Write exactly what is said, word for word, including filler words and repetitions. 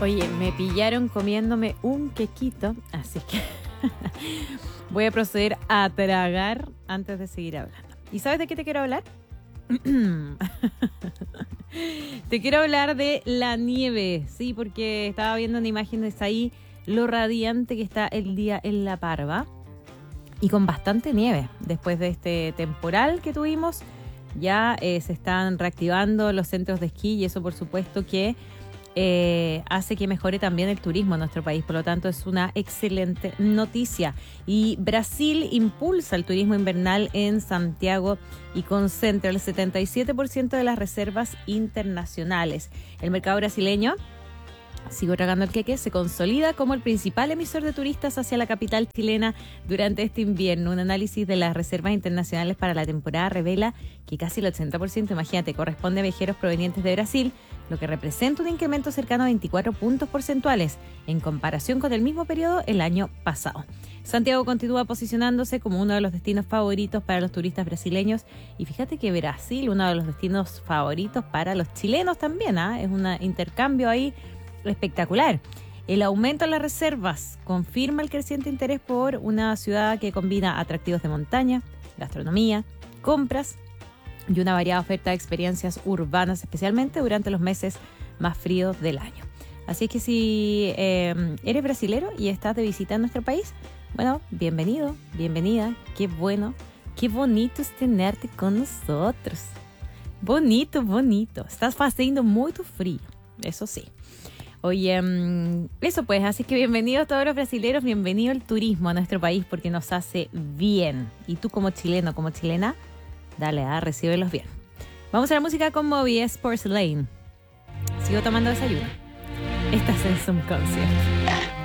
Oye, me pillaron comiéndome un quequito, así que voy a proceder a tragar antes de seguir hablando. ¿Y sabes de qué te quiero hablar? Te quiero hablar de la nieve, sí, porque estaba viendo en imágenes ahí lo radiante que está el día en La Parva y con bastante nieve. Después de este temporal que tuvimos, ya eh, se están reactivando los centros de esquí y eso por supuesto que Eh, hace que mejore también el turismo en nuestro país, por lo tanto es una excelente noticia. Y Brasil impulsa el turismo invernal en Santiago y concentra el setenta y siete por ciento de las reservas internacionales. El mercado brasileño, sigo tragando el queque, se consolida como el principal emisor de turistas hacia la capital chilena durante este invierno. Un análisis de las reservas internacionales para la temporada revela que casi el ochenta por ciento, imagínate, corresponde a viajeros provenientes de Brasil, lo que representa un incremento cercano a veinticuatro puntos porcentuales en comparación con el mismo periodo el año pasado. Santiago continúa posicionándose como uno de los destinos favoritos para los turistas brasileños y fíjate que Brasil, uno de los destinos favoritos para los chilenos también, ¿eh? Es un intercambio ahí espectacular. El aumento en las reservas confirma el creciente interés por una ciudad que combina atractivos de montaña, gastronomía, compras y una variada oferta de experiencias urbanas, especialmente durante los meses más fríos del año. Así que si eh, eres brasilero y estás de visita en nuestro país, bueno, bienvenido, bienvenida, qué bueno, qué bonito es tenerte con nosotros. Bonito, bonito. Estás haciendo mucho frío, eso sí. Oye, eso pues, así que bienvenidos todos los brasileros, bienvenido el turismo a nuestro país porque nos hace bien. Y tú como chileno, como chilena, dale, ah, recíbelos bien. Vamos a la música con Moby Sports Lane. Sigo tomando desayuno. Estás en Zoom Concert.